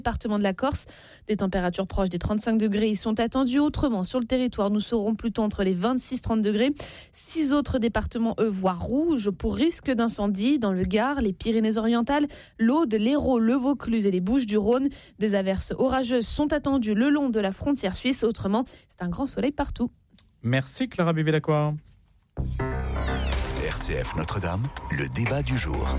Département de la Corse, des températures proches des 35 degrés y sont attendues. Autrement, sur le territoire, nous serons plutôt entre les 26-30 degrés. 6 autres départements, eux, voient rouge pour risque d'incendie dans le Gard, les Pyrénées-Orientales, l'Aude, l'Hérault, le Vaucluse et les Bouches-du-Rhône. Des averses orageuses sont attendues le long de la frontière suisse. Autrement, c'est un grand soleil partout. Merci Clara Bivet-Lacroix. RCF Notre-Dame, le débat du jour.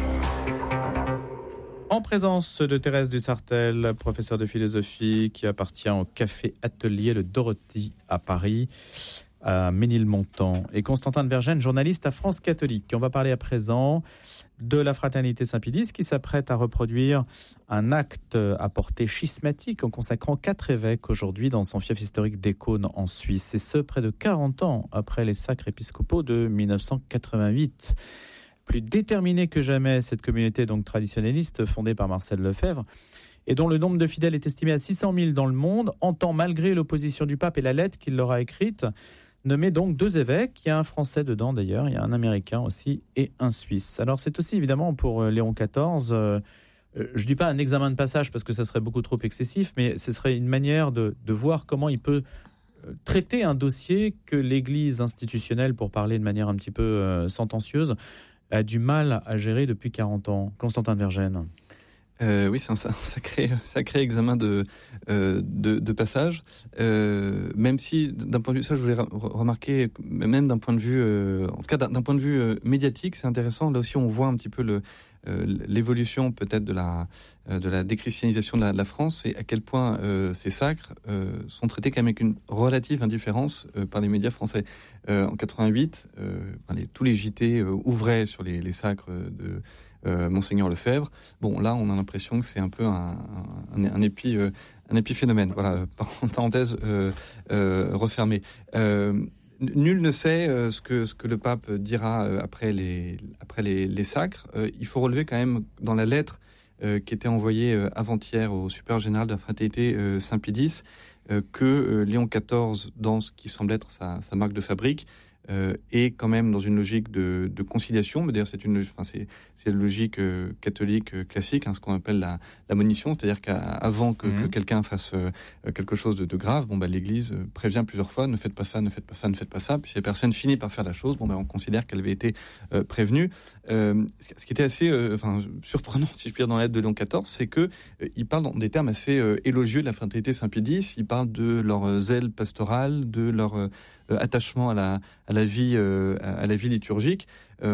En présence de Thérèse Dussartel, professeure de philosophie qui appartient au Café Atelier Le Dorothy à Paris, à Ménilmontant, et Constantin de Vergennes, journaliste à France Catholique. On va parler à présent de la Fraternité Saint-Pédis qui s'apprête à reproduire un acte à portée schismatique en consacrant 4 évêques aujourd'hui dans son fief historique d'Ecône en Suisse, et ce près de 40 ans après les sacres épiscopaux de 1988. Plus déterminée que jamais, cette communauté donc traditionnaliste fondée par Marcel Lefebvre et dont le nombre de fidèles est estimé à 600 000 dans le monde, entend, malgré l'opposition du pape et la lettre qu'il leur a écrite, nommer donc 2 évêques. Il y a un Français dedans d'ailleurs, il y a un Américain aussi et un Suisse. Alors c'est aussi évidemment pour Léon XIV, je ne dis pas un examen de passage parce que ça serait beaucoup trop excessif, mais ce serait une manière de voir comment il peut traiter un dossier que l'Église institutionnelle, pour parler de manière un petit peu sentencieuse, a du mal à gérer depuis 40 ans. Constantin de Vergennes. Oui, c'est un sacré examen de passage. Même si, d'un point de vue, ça je voulais remarquer, même d'un point de vue, en tout cas d'un point de vue médiatique, c'est intéressant. Là aussi, on voit un petit peu l'évolution peut-être de la déchristianisation de la France, et à quel point ces sacres sont traités quand même avec une relative indifférence par les médias français. En 88, tous les JT ouvraient sur les sacres de Monseigneur Lefebvre. Bon, là, on a l'impression que c'est un peu un épiphénomène. Voilà, parenthèse refermée. Nul ne sait ce que le pape dira après les sacres. Il faut relever quand même dans la lettre qui était envoyée avant-hier au supérieur général de la Fraternité Saint-Pédis que Léon XIV, dans ce qui semble être sa marque de fabrique, est quand même dans une logique de conciliation. Mais d'ailleurs, c'est la logique catholique classique, ce qu'on appelle la monition, c'est-à-dire qu'avant que quelqu'un fasse quelque chose de grave, l'Église prévient plusieurs fois, ne faites pas ça, ne faites pas ça, ne faites pas ça. Puis si la personne finit par faire la chose, on considère qu'elle avait été prévenue. Ce qui était assez surprenant, si je puis dire, dans la lettre de Léon XIV, c'est que il parle dans des termes assez élogieux de la Fraternité Saint-Pédis. Il parle de leur zèle pastoral, de leur attachement à la vie liturgique.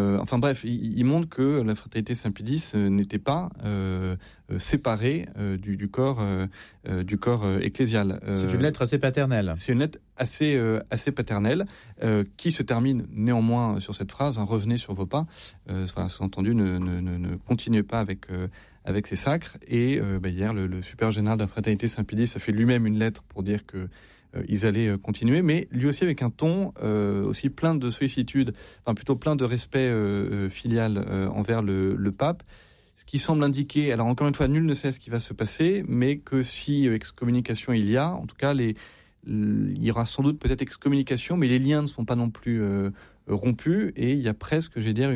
Il montre que la Fraternité Saint-Pédis n'était pas séparée du corps ecclésial. C'est une lettre assez paternelle. C'est une lettre assez paternelle qui se termine néanmoins sur cette phrase, revenez sur vos pas. Sous-entendu, ne continuez pas avec ces sacres. Et hier, le supérieur général de la Fraternité Saint-Pédis a fait lui-même une lettre pour dire que ils allaient continuer, mais lui aussi avec un ton aussi plein de sollicitude, plutôt plein de respect filial envers le pape, ce qui semble indiquer, alors encore une fois, nul ne sait ce qui va se passer, mais que si excommunication il y a, en tout cas, il y aura sans doute peut-être excommunication, mais les liens ne sont pas non plus rompus, et il y a presque,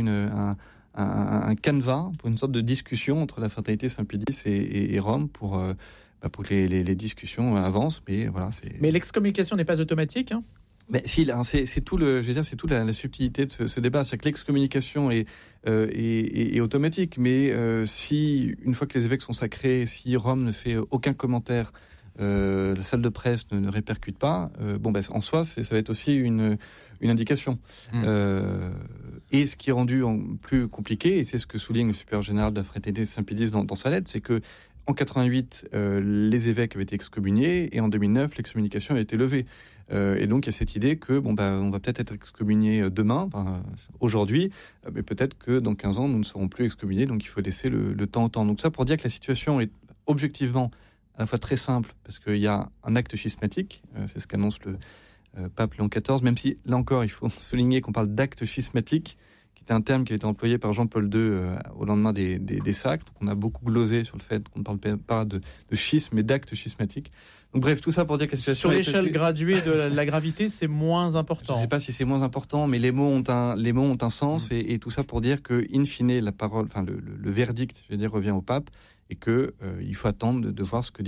un canevas pour une sorte de discussion entre la Fraternité Saint-Pédis et Rome pour que les discussions avancent, mais voilà. Mais l'excommunication n'est pas automatique, Mais si, c'est toute la subtilité de ce débat, c'est que l'excommunication est automatique, mais si une fois que les évêques sont sacrés, si Rome ne fait aucun commentaire, la salle de presse ne répercute pas, en soi, ça va être aussi une indication. Et ce qui est rendu plus compliqué, et c'est ce que souligne le supérieur général de la Fraternité Saint-Pédis dans sa lettre, c'est que en 88, les évêques avaient été excommuniés, et en 2009, l'excommunication a été levée. Et donc, il y a cette idée que on va peut-être être excommunié demain, aujourd'hui, mais peut-être que dans 15 ans, nous ne serons plus excommuniés, donc il faut laisser le temps au temps. Donc ça, pour dire que la situation est objectivement à la fois très simple, parce qu'il y a un acte schismatique, c'est ce qu'annonce le pape Léon XIV, même si, là encore, il faut souligner qu'on parle d'acte schismatique, qui était un terme qui a été employé par Jean-Paul II au lendemain des sacres. Donc on a beaucoup glosé sur le fait qu'on ne parle pas de schisme, mais d'acte schismatique. Donc bref, tout ça pour dire que la situation... Sur l'échelle graduée de la gravité, c'est moins important. Je ne sais pas si c'est moins important, mais les mots ont un sens, et tout ça pour dire que, in fine, la parole, le verdict, revient au pape, et que il faut attendre de voir ce que dit